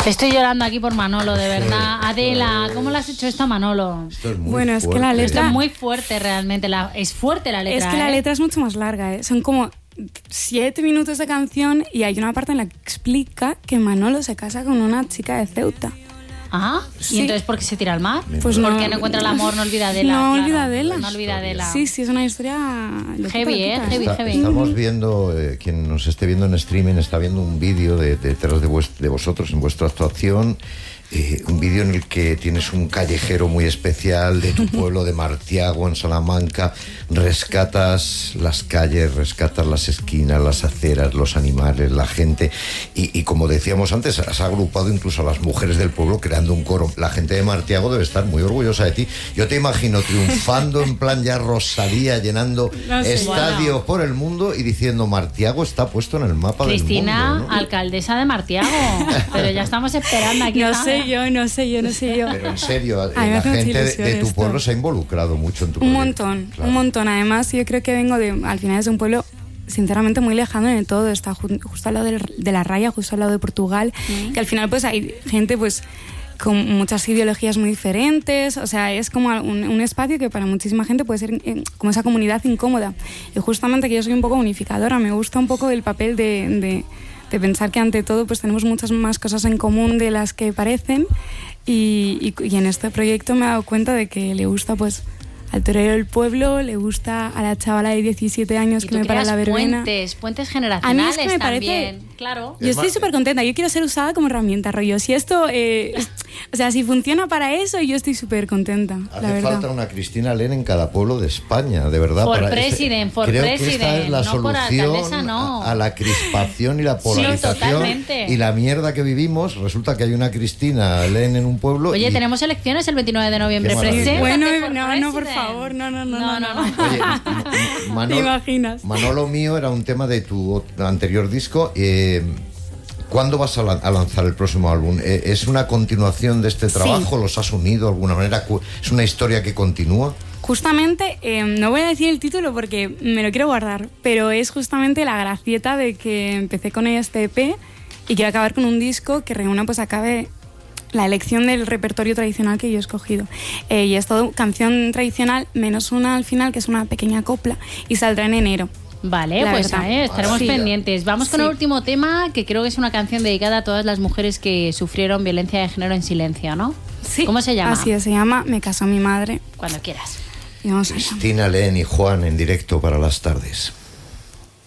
Estoy llorando aquí por Manolo, de verdad. Adela, ¿cómo le has hecho esto a Manolo? Esto es muy Bueno, es que fuerte. la letra... Esto es muy fuerte realmente. Es fuerte la letra. Es que la letra es mucho más larga, ¿eh? Son como 7 minutos de canción y hay una parte en la que explica que Manolo se casa con una chica de Ceuta. Ah, Sí. ¿y entonces por qué se tira al mar? Pues Porque no encuentra el amor, no olvida de la. No claro. olvida de la. No olvida de la. Sí, es una historia... Heavy, ¿eh? Heavy. Estamos viendo, quien nos esté viendo en streaming está viendo un vídeo detrás de vosotros en vuestra actuación. Un vídeo en el que tienes un callejero muy especial de tu pueblo de Martiago, en Salamanca. Rescatas las calles, rescatas las esquinas, las aceras, los animales, la gente. Y como decíamos antes, has agrupado incluso a las mujeres del pueblo creando un coro. La gente de Martiago debe estar muy orgullosa de ti. Yo te imagino triunfando en plan ya Rosalía, llenando estadios por el mundo y diciendo: Martiago está puesto en el mapa Cristina, del mundo, ¿no? alcaldesa de Martiago. Pero ya estamos esperando aquí. No sé yo. Pero en serio, Ay, me la hace mucha gente ilusión de tu esto. pueblo se ha involucrado mucho en tu Un proyecto. montón, Claro. un montón. Además, yo creo que vengo al final es un pueblo sinceramente muy lejano en todo. Está justo al lado de la raya, justo al lado de Portugal. Que al final pues hay gente pues con muchas ideologías muy diferentes. O sea, es como un espacio que para muchísima gente puede ser como esa comunidad incómoda. Y justamente que yo soy un poco unificadora. Me gusta un poco el papel de pensar que ante todo pues tenemos muchas más cosas en común de las que parecen. Y en este proyecto me he dado cuenta de que le gusta pues al torero del pueblo, le gusta a la chavala de 17 años que me para la verbena. Puentes A generacionales mí es que me también, parece... claro. Yo estoy súper contenta, yo quiero ser usada como herramienta, rollo. Si esto, o sea, si funciona para eso, yo estoy súper contenta, la Hace verdad. falta una Cristina Len en cada pueblo de España, de verdad. For para president, for creo president, que esta es la no por solución alcaldesa, no. a la crispación y la polarización totalmente. y la mierda que vivimos. Resulta que hay una Cristina Len en un pueblo. Oye, y... tenemos elecciones el 29 de noviembre. Qué maravilla. Preséntate Bueno, for no, por president. favor, no. Oye, ¿Te imaginas? Manolo mío era un tema de tu anterior disco. ¿Cuándo vas a lanzar el próximo álbum? ¿Es una continuación de este trabajo? Sí. ¿Los has unido de alguna manera? ¿Es una historia que continúa? Justamente, no voy a decir el título porque me lo quiero guardar, pero es justamente la gracieta de que empecé con este EP y quiero acabar con un disco que reúna, pues acabe la elección del repertorio tradicional que yo he escogido. Y es todo canción tradicional, menos una al final, que es una pequeña copla, y saldrá en enero. Vale, La pues verdad. estaremos Sí. pendientes. Vamos con Sí. el último tema, que creo que es una canción dedicada a todas las mujeres que sufrieron violencia de género en silencio, ¿no? Sí. ¿Cómo se llama? Así es, se llama Me casó mi madre. Cuando quieras. Y vamos allá. Cristina Len y Juan en directo para las tardes.